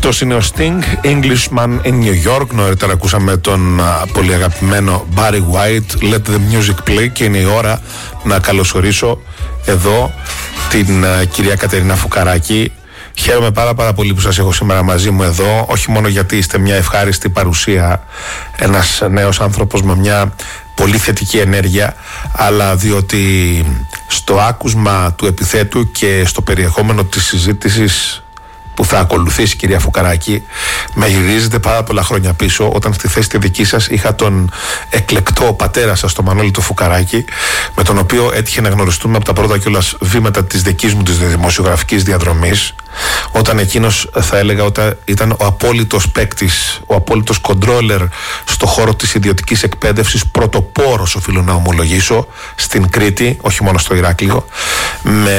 Αυτός είναι ο Sting, Englishman in New York. Νωρίτερα ακούσαμε τον πολύ αγαπημένο Barry White, Let the Music Play, και είναι η ώρα να καλωσορίσω εδώ την κυρία Κατερίνα Φουκαράκη. Χαίρομαι πάρα πολύ που σας έχω σήμερα μαζί μου εδώ, όχι μόνο γιατί είστε μια ευχάριστη παρουσία, ένας νέος άνθρωπος με μια πολύ θετική ενέργεια, αλλά διότι στο άκουσμα του επιθέτου και στο περιεχόμενο της συζήτησης που θα ακολουθήσει, κυρία Φουκαράκη, με γυρίζετε πάρα πολλά χρόνια πίσω, όταν στη θέση τη δική σας είχα τον εκλεκτό πατέρα σας, τον Μανώλη του Φουκαράκη, με τον οποίο έτυχε να γνωριστούμε από τα πρώτα κιόλας βήματα της δικής μου της δημοσιογραφικής διαδρομής, όταν εκείνος, θα έλεγα, όταν ήταν ο απόλυτος παίκτης, ο απόλυτος κοντρόλερ στο χώρο της ιδιωτικής εκπαίδευσης, πρωτοπόρος, οφείλω να ομολογήσω, στην Κρήτη, όχι μόνο στο Ηράκλειο, με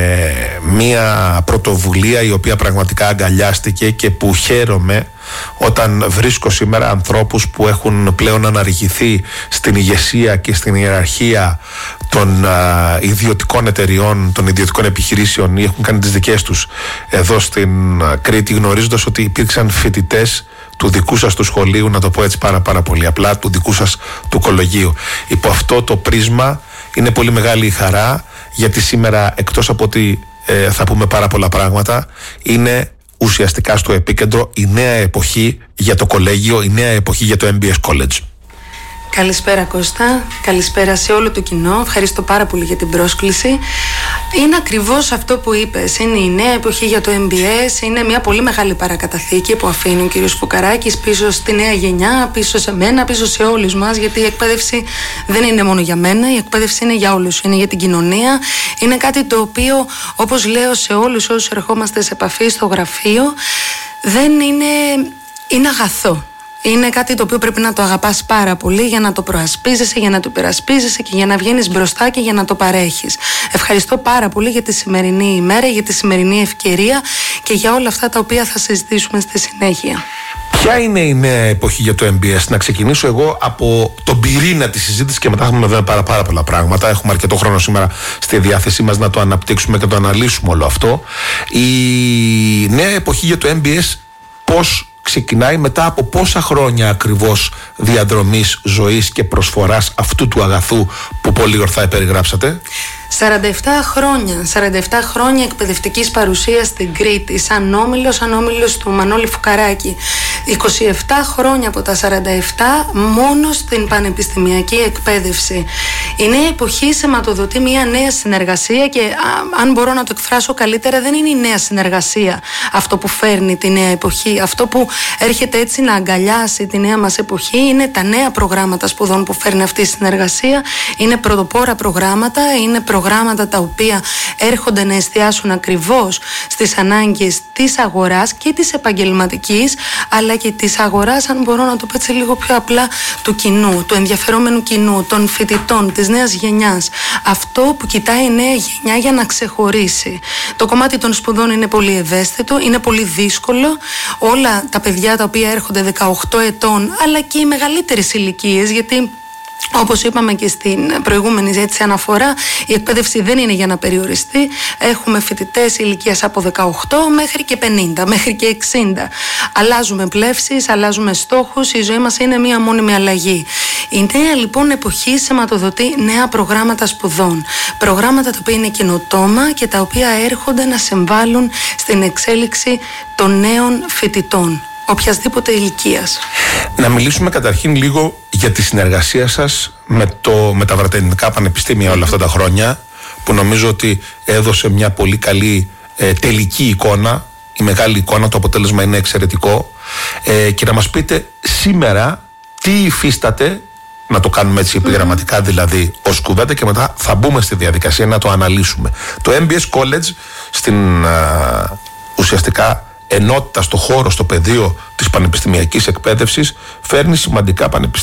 μια πρωτοβουλία η οποία πραγματικά αγκαλιάστηκε και που χαίρομαι όταν βρίσκω σήμερα ανθρώπους που έχουν πλέον αναργηθεί στην ηγεσία και στην ιεραρχία των ιδιωτικών εταιριών, των ιδιωτικών επιχειρήσεων, ή έχουν κάνει τις δικές τους εδώ στην Κρήτη, γνωρίζοντας ότι υπήρξαν φοιτητές του δικού σας του σχολείου, να το πω έτσι πάρα πολύ απλά, του δικού σας του κολεγίου. Υπό αυτό το πρίσμα είναι πολύ μεγάλη η χαρά, γιατί σήμερα, εκτός από ότι θα πούμε πάρα πολλά πράγματα, είναι ουσιαστικά στο επίκεντρο η νέα εποχή για το κολέγιο, η νέα εποχή για το MBS College. Καλησπέρα Κώστα, καλησπέρα σε όλο το κοινό, ευχαριστώ πάρα πολύ για την πρόσκληση. Είναι ακριβώς αυτό που είπες, είναι η νέα εποχή για το MBS, είναι μια πολύ μεγάλη παρακαταθήκη που αφήνει ο κύριος Φουκαράκης πίσω στη νέα γενιά, πίσω σε μένα, πίσω σε όλους μας, γιατί η εκπαίδευση δεν είναι μόνο για μένα, η εκπαίδευση είναι για όλους, είναι για την κοινωνία, είναι κάτι το οποίο, όπως λέω σε όλους όσους ερχόμαστε σε επαφή στο γραφείο, δεν είναι αγαθό. Είναι κάτι το οποίο πρέπει να το αγαπάς πάρα πολύ για να το προασπίζεσαι, για να το υπερασπίζεσαι και για να βγαίνεις μπροστά και για να το παρέχεις. Ευχαριστώ πάρα πολύ για τη σημερινή ημέρα, για τη σημερινή ευκαιρία και για όλα αυτά τα οποία θα συζητήσουμε στη συνέχεια. Ποια είναι η νέα εποχή για το MBS? Να ξεκινήσω εγώ από τον πυρήνα της συζήτησης και μετά έχουμε βέβαια πάρα πολλά πράγματα. Έχουμε αρκετό χρόνο σήμερα στη διάθεσή μας να το αναπτύξουμε και το αναλύσουμε όλο αυτό. Η νέα εποχή για το MBS πώς ξεκινάει, μετά από πόσα χρόνια ακριβώς διαδρομής, ζωής και προσφοράς αυτού του αγαθού που πολύ ορθά περιγράψατε? 47 χρόνια εκπαιδευτικής παρουσίας στην Κρήτη, σαν όμιλος του Μανώλη Φουκαράκη. 27 χρόνια από τα 47 μόνο στην πανεπιστημιακή εκπαίδευση. Η νέα εποχή σηματοδοτεί μια νέα συνεργασία και αν μπορώ να το εκφράσω καλύτερα, δεν είναι η νέα συνεργασία αυτό που φέρνει τη νέα εποχή. Αυτό που έρχεται έτσι να αγκαλιάσει τη νέα μας εποχή είναι τα νέα προγράμματα σπουδών που φέρνει αυτή η συνεργασία. Είναι πρωτοπόρα προγράμματα, είναι προγράμματα τα οποία έρχονται να εστιάσουν ακριβώς στις ανάγκες της αγοράς και της επαγγελματικής, αλλά και της αγοράς, αν μπορώ να το πω έτσι λίγο πιο απλά, του κοινού, του ενδιαφερόμενου κοινού, των φοιτητών, της νέας γενιάς. Αυτό που κοιτάει η νέα γενιά για να ξεχωρίσει. Το κομμάτι των σπουδών είναι πολύ ευαίσθητο, είναι πολύ δύσκολο. Όλα τα παιδιά τα οποία έρχονται 18 ετών, αλλά και οι μεγαλύτερες ηλικίες, γιατί όπως είπαμε και στην προηγούμενη αναφορά, η εκπαίδευση δεν είναι για να περιοριστεί. Έχουμε φοιτητές ηλικίας από 18 μέχρι και 50, μέχρι και 60. Αλλάζουμε πλεύσεις, αλλάζουμε στόχους, η ζωή μας είναι μία μόνιμη αλλαγή. Η νέα λοιπόν εποχή σηματοδοτεί νέα προγράμματα σπουδών. Προγράμματα τα οποία είναι καινοτόμα και τα οποία έρχονται να συμβάλλουν στην εξέλιξη των νέων φοιτητών, οποιασδήποτε ηλικίας. Να μιλήσουμε καταρχήν λίγο για τη συνεργασία σας με τα βρετανικά πανεπιστήμια όλα αυτά τα χρόνια, που νομίζω ότι έδωσε μια πολύ καλή τελική εικόνα, η μεγάλη εικόνα, το αποτέλεσμα είναι εξαιρετικό, και να μας πείτε σήμερα τι υφίσταται, να το κάνουμε έτσι επιγραμματικά δηλαδή ως κουβέντα, και μετά θα μπούμε στη διαδικασία να το αναλύσουμε. Το MBS College στην ουσιαστικά ενότητα στο χώρο, στο πεδίο της πανεπιστημιακής εκπαίδευσης, φέρνει σημαντικά πανεπιστήμια